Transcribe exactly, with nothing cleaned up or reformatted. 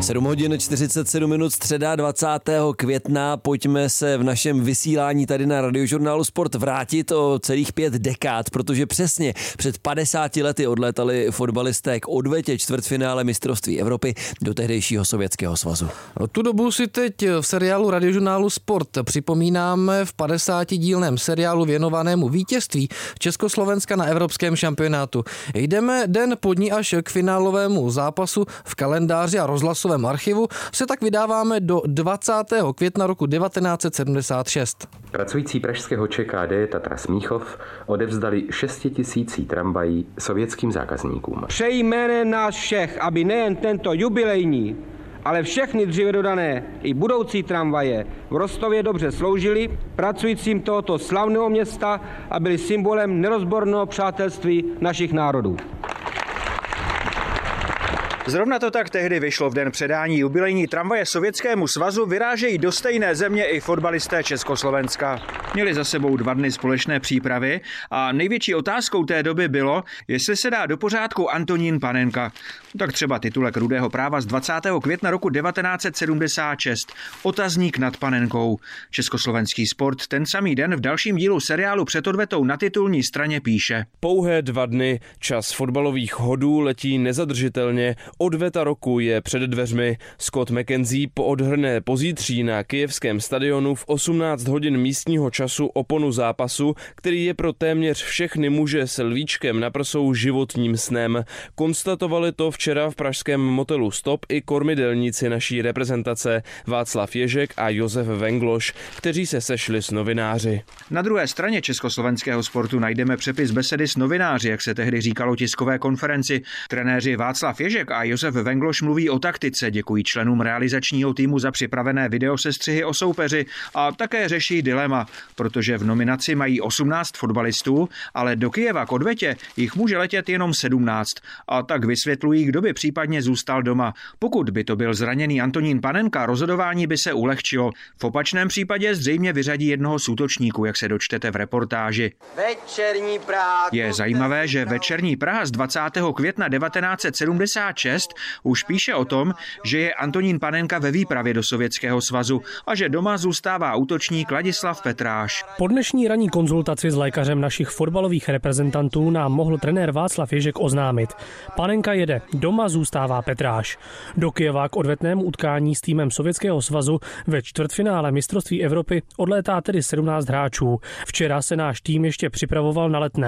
sedm hodin čtyřicet sedm minut, středa dvacátého května. Pojďme se v našem vysílání tady na Radiožurnálu Sport vrátit o celých pět dekád, protože přesně před padesáti lety odlétali fotbalisté k odvetě čtvrtfinále mistrovství Evropy do tehdejšího Sovětského svazu. Tu dobu si teď v seriálu Radiožurnálu Sport připomínáme v padesátidílném seriálu věnovanému vítězství Československa na evropském šampionátu. Jdeme den po ní až k finálovému zápasu. V kalendáři a rozhlasovém archivu se tak vydáváme do dvacátého května roku devatenáct set sedmdesát šest. Pracující pražského ČKD Tatra Smíchov odevzdali šestitisící tramvají sovětským zákazníkům. Přeji jménem nás všech, aby nejen tento jubilejní, ale všechny dříve dodané i budoucí tramvaje v Rostově dobře sloužily pracujícím tohoto slavného města a byly symbolem nerozborného přátelství našich národů. Zrovna to tak tehdy vyšlo. V den předání jubilejní tramvaje Sovětskému svazu vyrážejí do stejné země i fotbalisté Československa. Měli za sebou dva dny společné přípravy a největší otázkou té doby bylo, jestli se dá do pořádku Antonín Panenka. Tak třeba titulek Rudého práva z dvacátého května roku devatenáct set sedmdesát šest. Otazník nad Panenkou. Československý Sport ten samý den v dalším dílu seriálu Před odvetou na titulní straně píše: Pouhé dva dny, čas fotbalových hodů letí nezadržitelně. Odveta roku je před dveřmi. Scott McKenzie poodhrne pozítří na kyjevském stadionu v osmnáct hodin místního času oponu zápasu, který je pro téměř všechny muže s lvíčkem na prsou životním snem. Konstatovali to včera v pražském motelu Stop i kormidelníci naší reprezentace Václav Ježek a Josef Vengloš, kteří se sešli s novináři. Na druhé straně československého sportu najdeme přepis besedy s novináři, jak se tehdy říkalo tiskové konferenci. Trenéři Václav Ježek a Josef Vengloš mluví o taktice, děkují členům realizačního týmu za připravené videosestřihy o soupeři a také řeší dilema, protože v nominaci mají osmnáct fotbalistů, ale do Kyjeva k odvetě jich může letět jenom sedmnáct. A tak vysvětlují, kdo by případně zůstal doma. Pokud by to byl zraněný Antonín Panenka, rozhodování by se ulehčilo. V opačném případě zřejmě vyřadí jednoho z útočníků, jak se dočtete v reportáži. Večerní Praha. Je zajímavé, že Večerní Praha z dvacátého května devatenáct set sedmdesát šest už píše o tom, že je Antonín Panenka ve výpravě do Sovětského svazu a že doma zůstává útočník Ladislav Petráš. Po dnešní ranní konzultaci s lékařem našich fotbalových reprezentantů nám mohl trenér Václav Ježek oznámit: Panenka jede, doma zůstává Petráš. Do Kyjeva k odvetnému utkání s týmem Sovětského svazu ve čtvrtfinále mistrovství Evropy odlétá tedy sedmnáct hráčů. Včera se náš tým ještě připravoval na Letné.